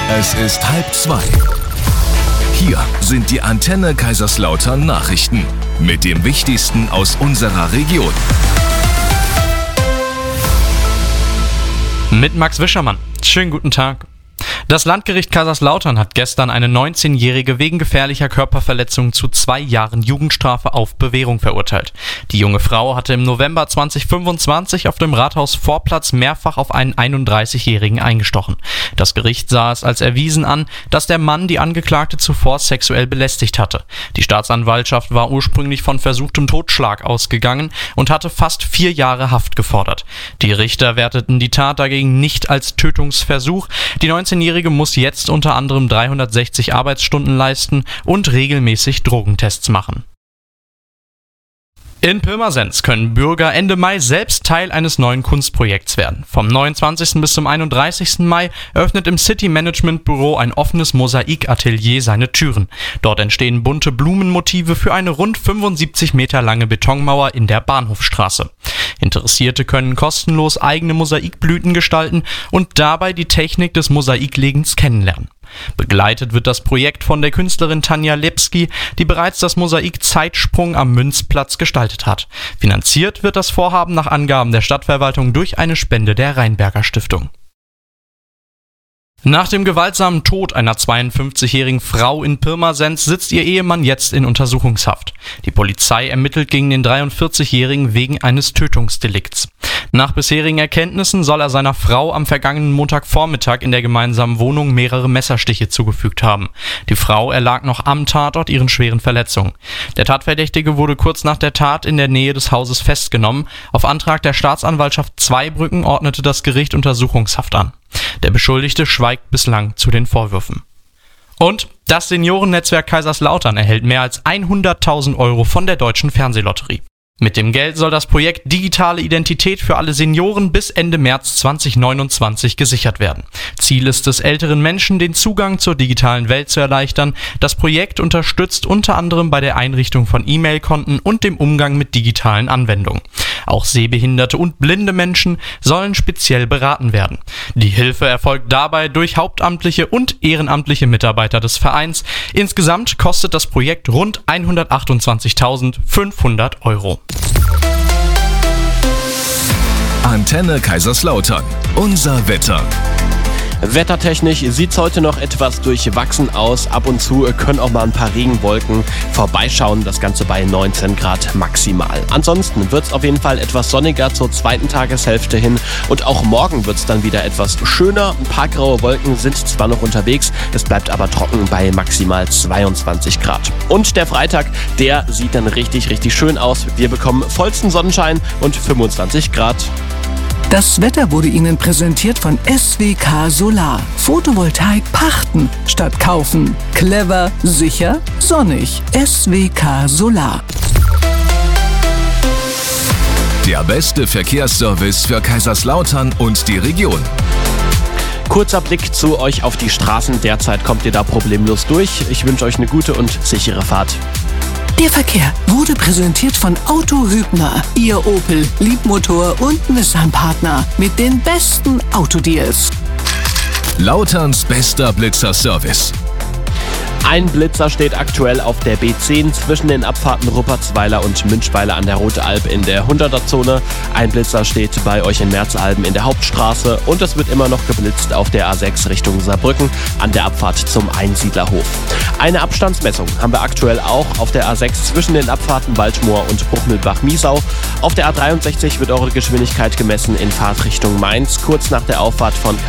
Es ist 1:30. Hier sind die Antenne Kaiserslautern Nachrichten mit dem Wichtigsten aus unserer Region. Mit Max Wischermann. Schönen guten Tag. Das Landgericht Kaiserslautern hat gestern eine 19-Jährige wegen gefährlicher Körperverletzung zu 2 Jahren Jugendstrafe auf Bewährung verurteilt. Die junge Frau hatte im November 2025 auf dem Rathausvorplatz mehrfach auf einen 31-Jährigen eingestochen. Das Gericht sah es als erwiesen an, dass der Mann die Angeklagte zuvor sexuell belästigt hatte. Die Staatsanwaltschaft war ursprünglich von versuchtem Totschlag ausgegangen und hatte fast 4 Jahre Haft gefordert. Die Richter werteten die Tat dagegen nicht als Tötungsversuch. Die 19-Jährige muss jetzt unter anderem 360 Arbeitsstunden leisten und regelmäßig Drogentests machen. In Pirmasens können Bürger Ende Mai selbst Teil eines neuen Kunstprojekts werden. Vom 29. bis zum 31. Mai öffnet im City Management Büro ein offenes Mosaikatelier seine Türen. Dort entstehen bunte Blumenmotive für eine rund 75 Meter lange Betonmauer in der Bahnhofstraße. Interessierte können kostenlos eigene Mosaikblüten gestalten und dabei die Technik des Mosaiklegens kennenlernen. Begleitet wird das Projekt von der Künstlerin Tanja Lepski, die bereits das Mosaik Zeitsprung am Münzplatz gestaltet hat. Finanziert wird das Vorhaben nach Angaben der Stadtverwaltung durch eine Spende der Rheinberger Stiftung. Nach dem gewaltsamen Tod einer 52-jährigen Frau in Pirmasens sitzt ihr Ehemann jetzt in Untersuchungshaft. Die Polizei ermittelt gegen den 43-Jährigen wegen eines Tötungsdelikts. Nach bisherigen Erkenntnissen soll er seiner Frau am vergangenen Montagvormittag in der gemeinsamen Wohnung mehrere Messerstiche zugefügt haben. Die Frau erlag noch am Tatort ihren schweren Verletzungen. Der Tatverdächtige wurde kurz nach der Tat in der Nähe des Hauses festgenommen. Auf Antrag der Staatsanwaltschaft Zweibrücken ordnete das Gericht Untersuchungshaft an. Der Beschuldigte schweigt bislang zu den Vorwürfen. Und das Seniorennetzwerk Kaiserslautern erhält mehr als 100.000 Euro von der Deutschen Fernsehlotterie. Mit dem Geld soll das Projekt Digitale Identität für alle Senioren bis Ende März 2029 gesichert werden. Ziel ist es, älteren Menschen den Zugang zur digitalen Welt zu erleichtern. Das Projekt unterstützt unter anderem bei der Einrichtung von E-Mail-Konten und dem Umgang mit digitalen Anwendungen. Auch sehbehinderte und blinde Menschen sollen speziell beraten werden. Die Hilfe erfolgt dabei durch hauptamtliche und ehrenamtliche Mitarbeiter des Vereins. Insgesamt kostet das Projekt rund 128.500 Euro. Antenne Kaiserslautern. Unser Wetter. Wettertechnisch sieht es heute noch etwas durchwachsen aus. Ab und zu können auch mal ein paar Regenwolken vorbeischauen. Das Ganze bei 19 Grad maximal. Ansonsten wird es auf jeden Fall etwas sonniger zur zweiten Tageshälfte hin. Und auch morgen wird es dann wieder etwas schöner. Ein paar graue Wolken sind zwar noch unterwegs, es bleibt aber trocken bei maximal 22 Grad. Und der Freitag, der sieht dann richtig, richtig schön aus. Wir bekommen vollsten Sonnenschein und 25 Grad. Das Wetter wurde Ihnen präsentiert von SWK Solar. Photovoltaik pachten statt kaufen. Clever, sicher, sonnig. SWK Solar. Der beste Verkehrsservice für Kaiserslautern und die Region. Kurzer Blick zu euch auf die Straßen. Derzeit kommt ihr da problemlos durch. Ich wünsche euch eine gute und sichere Fahrt. Der Verkehr wurde präsentiert von Auto Hübner, Ihr Opel, Liebmotor und Nissan-Partner mit den besten Autodeals. Lauterns bester Blitzer-Service. Ein Blitzer steht aktuell auf der B10 zwischen den Abfahrten Ruppertsweiler und Münchweiler an der Rote Alp in der 100er-Zone. Ein Blitzer steht bei euch in Merzalben in der Hauptstraße und es wird immer noch geblitzt auf der A6 Richtung Saarbrücken an der Abfahrt zum Einsiedlerhof. Eine Abstandsmessung haben wir aktuell auch auf der A6 zwischen den Abfahrten Waldmoor und Bruchmühlbach-Miesau. Auf der A63 wird eure Geschwindigkeit gemessen in Fahrtrichtung Mainz, kurz nach der Auffahrt von